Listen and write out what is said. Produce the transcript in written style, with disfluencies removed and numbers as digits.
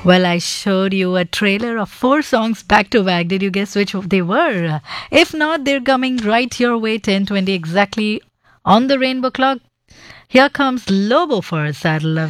Well, I showed you a trailer of 4 songs back to back. Did you guess which they were? If not, they're coming right your way, 10:20 exactly on the Rainbow Clock. Here comes Lobo for Sad Love.